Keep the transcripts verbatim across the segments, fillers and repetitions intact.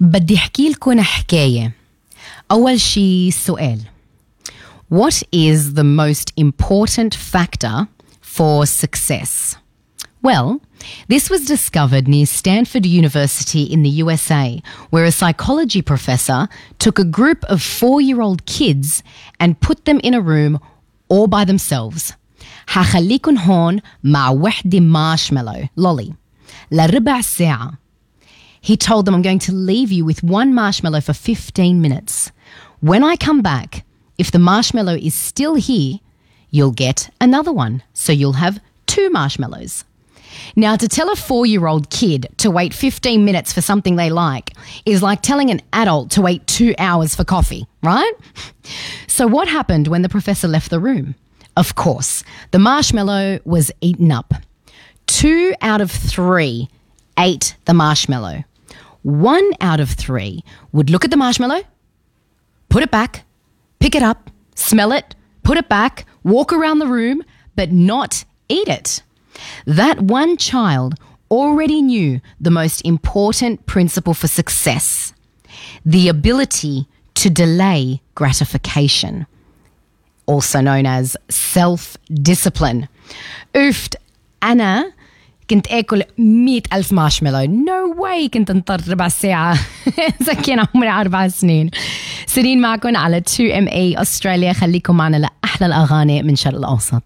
بدي احكي لكم حكاية. أول شي سؤال. What is the most important factor for success? Well, this was discovered near Stanford University in the U S A, where a psychology professor took a group of four-year-old kids and put them in a room all by themselves. حخليكن هون مع وحدة مارشميلو lolly لربع ساعة. He told them, I'm going to leave you with one marshmallow for fifteen minutes. When I come back, if the marshmallow is still here, you'll get another one. So you'll have two marshmallows. Now, to tell a four-year-old kid to wait fifteen minutes for something they like is like telling an adult to wait two hours for coffee, right? So what happened when the professor left the room? Of course, the marshmallow was eaten up. Two out of three ate the marshmallow. One out of three would look at the marshmallow, put it back, pick it up, smell it, put it back, walk around the room, but not eat it. That one child already knew the most important principle for success, the ability to delay gratification, also known as self-discipline. Ooft, Anna كنت آكل مئة ألف مارشميلو. No way كنت انطر ربع ساعة إذا كان عمري أربع سنين. سنين معكم على تو إم إيه أستراليا. خليكم معنا لأحلى الأغاني من شرق الأوسط.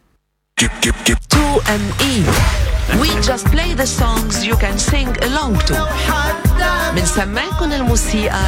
تو إم إيه We just play the songs you can sing along to. بنسمعكم الموسيقى